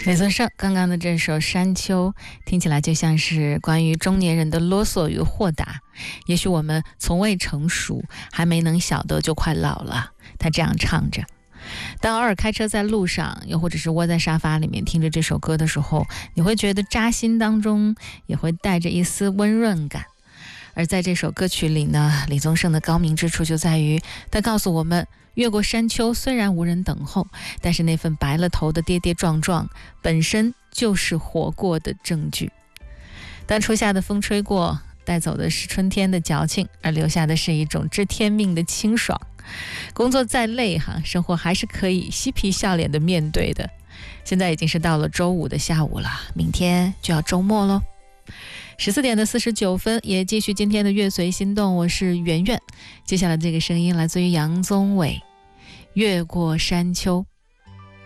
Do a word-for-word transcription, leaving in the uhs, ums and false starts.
李宗盛刚刚的这首《山丘》听起来就像是关于中年人的啰嗦与豁达。也许我们从未成熟，还没能晓得就快老了。他这样唱着。当偶尔开车在路上，又或者是窝在沙发里面听着这首歌的时候，你会觉得扎心当中也会带着一丝温润感。而在这首歌曲里呢，李宗盛的高明之处就在于他告诉我们，越过山丘虽然无人等候，但是那份白了头的跌跌撞撞本身就是活过的证据。当初夏的风吹过，带走的是春天的矫情，而留下的是一种知天命的清爽。工作再累哈，生活还是可以嬉皮笑脸的面对的。现在已经是到了周五的下午了，明天就要周末咯。十四点的四十九分，也继续今天的乐随心动，我是圆圆。接下来这个声音来自于杨宗纬，越过山丘。